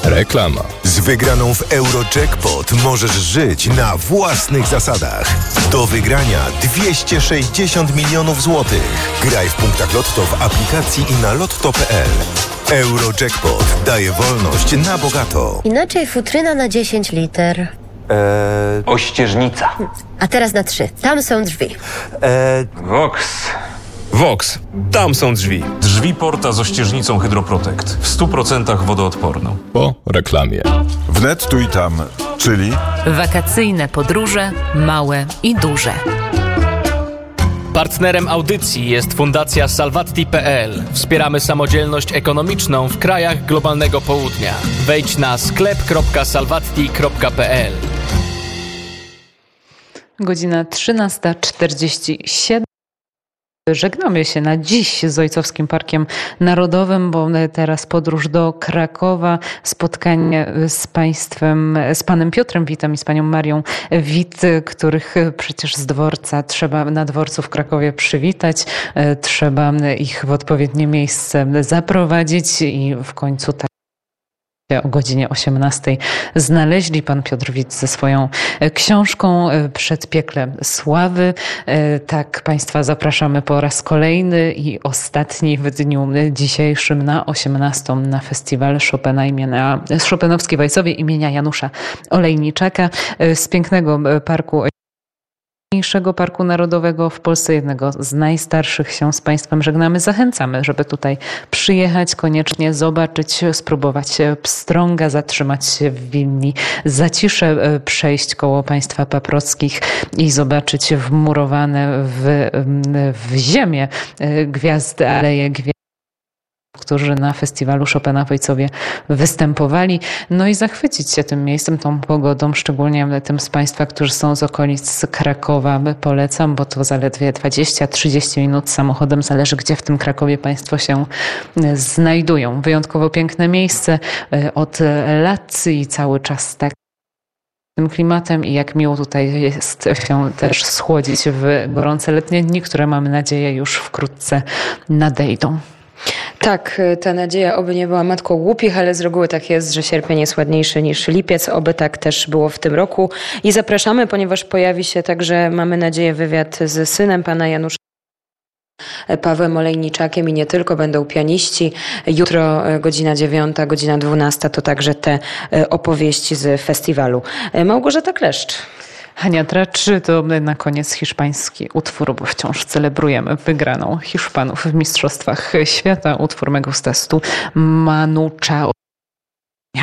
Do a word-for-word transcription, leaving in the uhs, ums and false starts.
Reklama. Z wygraną w Eurojackpot możesz żyć na własnych zasadach. Do wygrania dwieście sześćdziesiąt milionów złotych. Graj w punktach Lotto w aplikacji i na lotto kropka p l. Eurojackpot daje wolność na bogato. Inaczej futryna na dziesięć liter. Eee, ościeżnica. A teraz na trzy. Tam są drzwi. Eee, Vox. Vox. Tam są drzwi. Drzwi porta z ościeżnicą Hydroprotect. W stu procentach wodoodporną. Po reklamie. Wnet tu i tam, czyli... Wakacyjne podróże, małe i duże. Partnerem audycji jest Fundacja Salvatti kropka p l. Wspieramy samodzielność ekonomiczną w krajach globalnego południa. Wejdź na sklep kropka salvatti kropka p l. Godzina trzynasta czterdzieści siedem. Żegnamy się na dziś z Ojcowskim Parkiem Narodowym, bo teraz podróż do Krakowa, spotkanie z państwem, z panem Piotrem Witem i z panią Marią Wit, których przecież z dworca trzeba na dworcu w Krakowie przywitać, trzeba ich w odpowiednie miejsce zaprowadzić i w końcu tak o godzinie osiemnastej znaleźli. Pan Piotr Wit ze swoją książką Przedpiekle Sławy. Tak Państwa zapraszamy po raz kolejny i ostatni w dniu dzisiejszym na osiemnastą na festiwal Chopina imienia, Chopinowskie Wajsowie imienia Janusza Olejniczaka z pięknego parku Najpiękniejszego Parku Narodowego w Polsce, jednego z najstarszych, się z Państwem żegnamy. Zachęcamy, żeby tutaj przyjechać, koniecznie zobaczyć, spróbować pstrąga, zatrzymać się w Wilni, zaciszę przejść koło państwa paprockich i zobaczyć wmurowane w, w ziemię gwiazdy, aleje gwiazd, którzy na festiwalu Chopina w Ojcowie występowali. No i zachwycić się tym miejscem, tą pogodą, szczególnie tym z Państwa, którzy są z okolic Krakowa. Polecam, bo to zaledwie dwadzieścia trzydzieści minut samochodem, zależy gdzie w tym Krakowie Państwo się znajdują. Wyjątkowo piękne miejsce od lat i cały czas tak tym klimatem i jak miło tutaj jest się też schłodzić w gorące letnie dni, które mamy nadzieję już wkrótce nadejdą. Tak, ta nadzieja oby nie była matką głupich, ale z reguły tak jest, że sierpień jest ładniejszy niż lipiec. Oby tak też było w tym roku. I zapraszamy, ponieważ pojawi się także, mamy nadzieję, wywiad z synem pana Janusza, Pawłem Olejniczakiem i nie tylko, będą pianiści. Jutro godzina dziewiąta, godzina dwunasta to także te opowieści z festiwalu. Małgorzata Kleszcz. Hania Tracz, to na koniec hiszpański utwór, bo wciąż celebrujemy wygraną Hiszpanów w Mistrzostwach Świata. Utwór Me Gustas Tu, Manu Chao.